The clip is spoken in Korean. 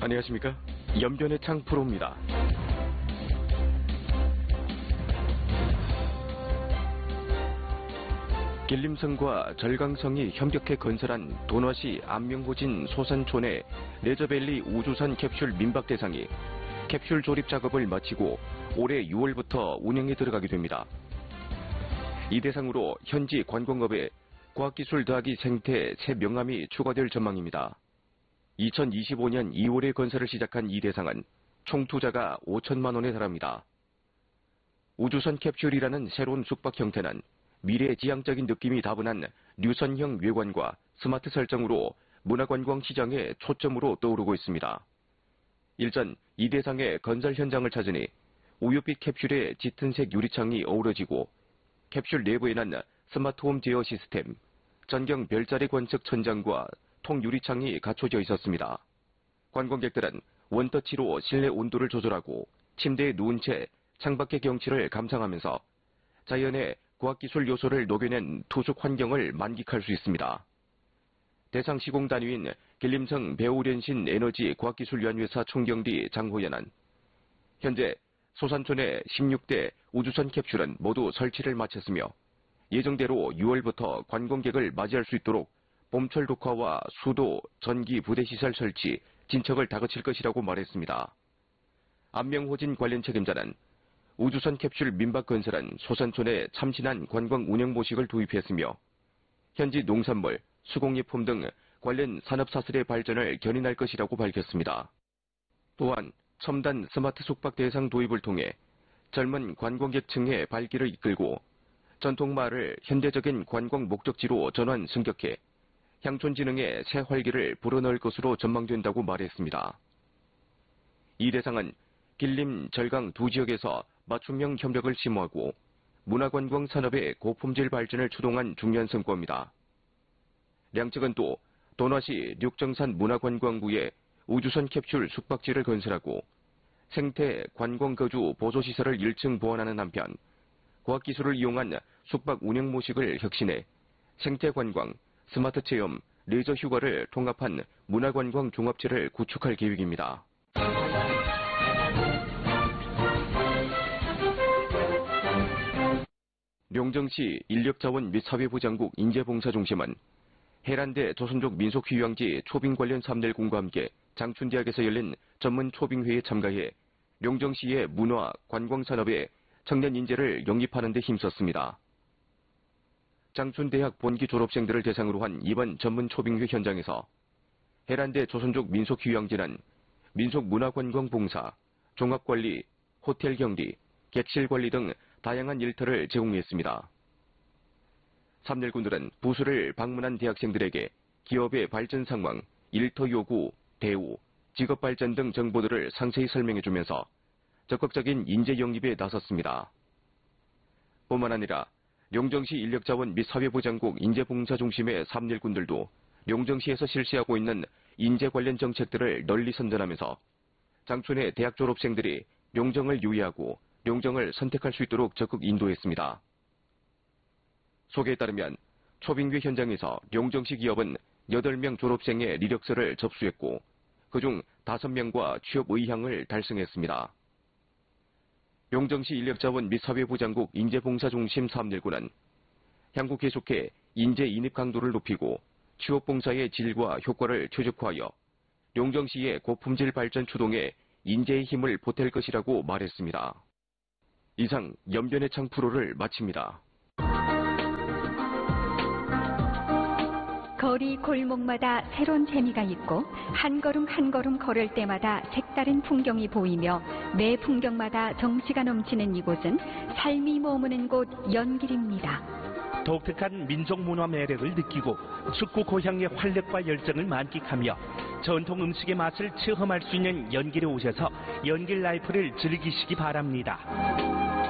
안녕하십니까? 연변의 창 프로입니다. 길림성과 절강성이 협력해 건설한 돈화시 안명호진 소산촌의 레저밸리 우주선 캡슐 민박 대상이 캡슐 조립 작업을 마치고 올해 6월부터 운영에 들어가게 됩니다. 이 대상으로 현지 관광업에 과학기술 더하기 생태 새 명암이 추가될 전망입니다. 2025년 2월에 건설을 시작한 이 대상은 총 투자가 5천만 원에 달합니다. 우주선 캡슐이라는 새로운 숙박 형태는 미래지향적인 느낌이 다분한 류선형 외관과 스마트 설정으로 문화관광 시장의 초점으로 떠오르고 있습니다. 일전 이 대상의 건설 현장을 찾으니 우유빛 캡슐에 짙은색 유리창이 어우러지고 캡슐 내부에는 스마트홈 제어 시스템, 전경 별자리 관측 천장과 통유리창이 갖춰져 있었습니다. 관광객들은 원터치로 실내 온도를 조절하고 침대에 누운 채 창밖의 경치를 감상하면서 자연의 과학기술 요소를 녹여낸 투숙 환경을 만끽할 수 있습니다. 대상 시공 단위인 길림성 배우련신 에너지 과학기술연회사 총경리 장호연은 현재 소산촌의 16대 우주선 캡슐은 모두 설치를 마쳤으며 예정대로 6월부터 관광객을 맞이할 수 있도록 봄철 녹화와 수도, 전기, 부대시설 설치, 진척을 다그칠 것이라고 말했습니다. 안명호진 관련 책임자는 우주선 캡슐 민박 건설은 소산촌에 참신한 관광 운영 모식을 도입했으며 현지 농산물, 수공예품 등 관련 산업사슬의 발전을 견인할 것이라고 밝혔습니다. 또한 첨단 스마트 숙박 대상 도입을 통해 젊은 관광객층의 발길을 이끌고 전통마을을 현대적인 관광 목적지로 전환 승격해 향촌진흥의 새 활기를 불어넣을 것으로 전망된다고 말했습니다. 이 대상은 길림, 절강 두 지역에서 맞춤형 협력을 심화하고 문화관광 산업의 고품질 발전을 추동한 중요한 성과입니다. 양측은 또 돈화시 륙정산 문화관광구에 우주선 캡슐 숙박지를 건설하고 생태 관광거주 보조시설을 1층 보완하는 한편 과학기술을 이용한 숙박 운영 모식을 혁신해 생태관광, 스마트 체험, 레저 휴가를 통합한 문화관광 종합체를 구축할 계획입니다. 룡정시 인력자원 및 사회보장국 인재봉사중심은 해란대 조선족 민속휴양지 초빙 관련 3대1공과 함께 장춘대학에서 열린 전문 초빙회에 참가해 룡정시의 문화, 관광산업에 청년 인재를 영입하는 데 힘썼습니다. 장춘대학 본기 졸업생들을 대상으로 한 이번 전문 초빙회 현장에서 해란대 조선족 민속휴양지는 민속문화관광봉사, 종합관리, 호텔경리, 객실관리 등 다양한 일터를 제공했습니다. 3대1군들은 부수를 방문한 대학생들에게 기업의 발전 상황, 일터 요구, 대우, 직업발전 등 정보들을 상세히 설명해주면서 적극적인 인재 영입에 나섰습니다. 뿐만 아니라 룡정시 인력자원 및 사회보장국 인재봉사중심의 3대1군들도 룡정시에서 실시하고 있는 인재 관련 정책들을 널리 선전하면서 장춘의 대학 졸업생들이 룡정을 유의하고 룡정을 선택할 수 있도록 적극 인도했습니다. 소개에 따르면 초빙회 현장에서 룡정시 기업은 8명 졸업생의 이력서를 접수했고 그중 5명과 취업 의향을 달성했습니다. 룡정시 인력자원 및 사회보장국 인재봉사중심 3대1군은 향후 계속해 인재 인입 강도를 높이고 취업봉사의 질과 효과를 최적화하여 룡정시의 고품질 발전 추동에 인재의 힘을 보탤 것이라고 말했습니다. 이상 연변의 창 프로를 마칩니다. 거리 골목마다 새로운 재미가 있고 한 걸음 한 걸음 걸을 때마다 색다른 풍경이 보이며 매 풍경마다 정취가 넘치는 이곳은 삶이 머무는 곳 연길입니다. 독특한 민족 문화 매력을 느끼고 축구 고향의 활력과 열정을 만끽하며 전통 음식의 맛을 체험할 수 있는 연길에 오셔서 연길 라이프를 즐기시기 바랍니다.